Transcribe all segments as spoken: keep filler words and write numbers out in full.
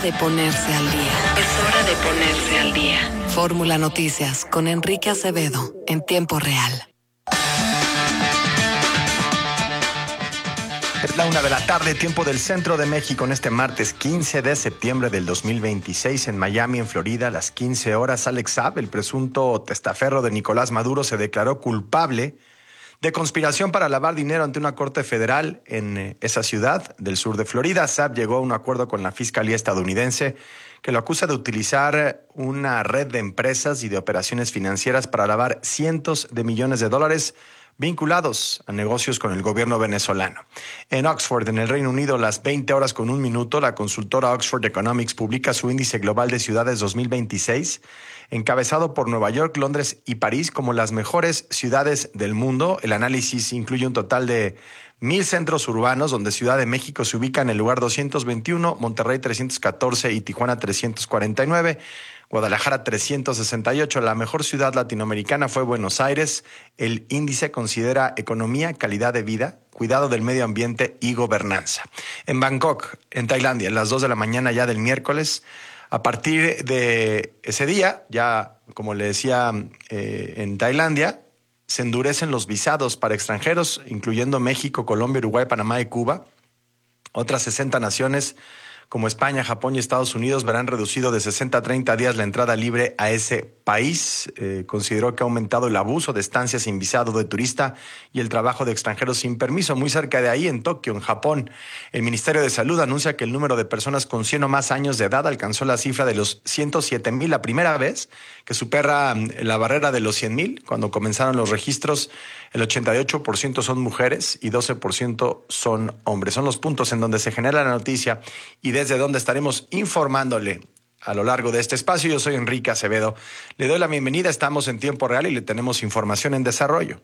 de ponerse al día. Es hora de ponerse al día. Fórmula Noticias con Enrique Acevedo en tiempo real. Es la una de la tarde, tiempo del centro de México, en este martes quince de septiembre del dos mil veintiséis en Miami, en Florida, a las quince horas. Alex Saab, el presunto testaferro de Nicolás Maduro, se declaró culpable de conspiración para lavar dinero ante una corte federal en esa ciudad del sur de Florida. Saab llegó a un acuerdo con la fiscalía estadounidense que lo acusa de utilizar una red de empresas y de operaciones financieras para lavar cientos de millones de dólares vinculados a negocios con el gobierno venezolano. En Oxford, en el Reino Unido, a las veinte horas con un minuto, la consultora Oxford Economics publica su índice global de ciudades dos mil veintiséis, encabezado por Nueva York, Londres y París como las mejores ciudades del mundo. El análisis incluye un total de mil centros urbanos, donde Ciudad de México se ubica en el lugar doscientos veintiuno, Monterrey trescientos catorce y Tijuana trescientos cuarenta y nueve. Guadalajara trescientos sesenta y ocho. La mejor ciudad latinoamericana fue Buenos Aires. El índice considera economía, calidad de vida, cuidado del medio ambiente y gobernanza. En Bangkok, en Tailandia, a las dos de la mañana ya del miércoles, a partir de ese día, ya como le decía, eh, en Tailandia, se endurecen los visados para extranjeros, incluyendo México, Colombia, Uruguay, Panamá y Cuba. Otras sesenta naciones como España, Japón y Estados Unidos verán reducido de sesenta a treinta días la entrada libre a ese país. Eh, consideró que ha aumentado el abuso de estancias sin visado de turista y el trabajo de extranjeros sin permiso. Muy cerca de ahí, en Tokio, en Japón, el Ministerio de Salud anuncia que el número de personas con cien o más años de edad alcanzó la cifra de los ciento siete mil, la primera vez que supera la barrera de los cien mil. Cuando comenzaron los registros, el ochenta y ocho por ciento son mujeres y doce por ciento son hombres. Son los puntos en donde se genera la noticia y desde donde estaremos informándole a lo largo de este espacio. Yo soy Enrique Acevedo. Le doy la bienvenida. Estamos en tiempo real y le tenemos información en desarrollo.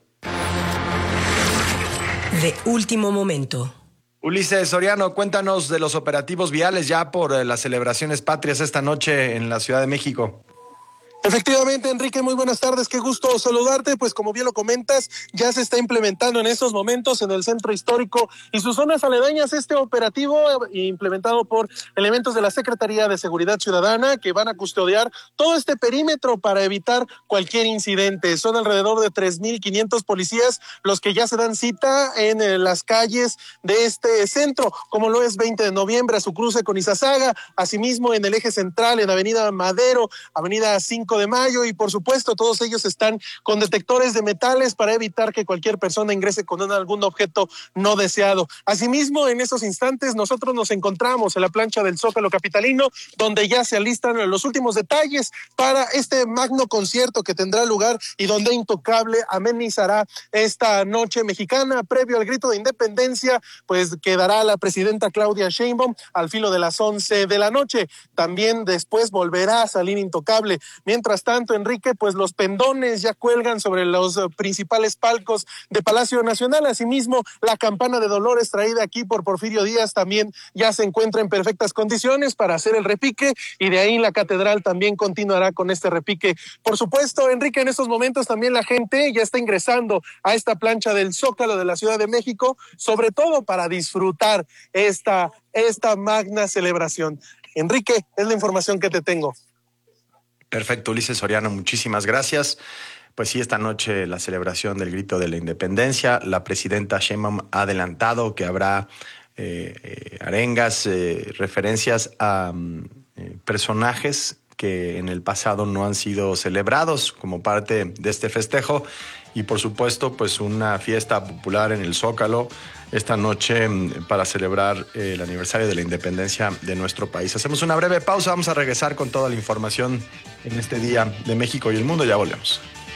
De último momento. Ulises Soriano, cuéntanos de los operativos viales ya por las celebraciones patrias esta noche en la Ciudad de México. Efectivamente, Enrique, muy buenas tardes, qué gusto saludarte. Pues como bien lo comentas, ya se está implementando en estos momentos en el centro histórico y sus zonas aledañas este operativo implementado por elementos de la Secretaría de Seguridad Ciudadana que van a custodiar todo este perímetro para evitar cualquier incidente. Son alrededor de tres mil quinientos policías los que ya se dan cita en las calles de este centro, como lo es veinte de noviembre a su cruce con Izazaga, asimismo en el eje central en Avenida Madero, Avenida cinco de mayo, y por supuesto todos ellos están con detectores de metales para evitar que cualquier persona ingrese con un, algún objeto no deseado. Asimismo, en estos instantes nosotros nos encontramos en la plancha del Zócalo capitalino, donde ya se alistan los últimos detalles para este magno concierto que tendrá lugar y donde Intocable amenizará esta noche mexicana. Previo al grito de independencia, pues quedará la presidenta Claudia Sheinbaum al filo de las once de la noche. También después volverá a salir Intocable. Mientras tanto, Enrique, pues los pendones ya cuelgan sobre los principales palcos de Palacio Nacional. Asimismo, la campana de Dolores traída aquí por Porfirio Díaz también ya se encuentra en perfectas condiciones para hacer el repique, y de ahí la catedral también continuará con este repique. Por supuesto, Enrique, en estos momentos también la gente ya está ingresando a esta plancha del Zócalo de la Ciudad de México, sobre todo para disfrutar esta, esta magna celebración. Enrique, es la información que te tengo. Perfecto, Ulises Soriano, muchísimas gracias. Pues sí, esta noche la celebración del grito de la independencia. La presidenta Sheinbaum ha adelantado que habrá eh, eh, arengas, eh, referencias a eh, personajes que en el pasado no han sido celebrados como parte de este festejo, y por supuesto pues una fiesta popular en el Zócalo esta noche para celebrar el aniversario de la independencia de nuestro país. Hacemos una breve pausa, vamos a regresar con toda la información en este Día de México y el Mundo. Ya volvemos.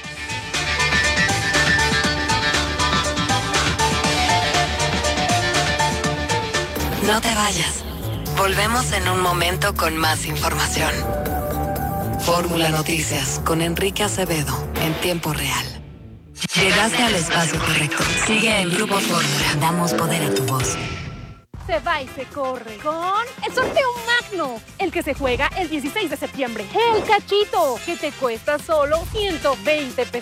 No te vayas. Volvemos en un momento con más información. Fórmula Noticias con Enrique Acevedo en tiempo real. Llegaste al espacio correcto. Sigue el Grupo Fórmula. Damos poder a tu voz. Se va y se corre con el sorteo magno, el que se juega el dieciséis de septiembre. El cachito, que te cuesta solo ciento veinte pesitos.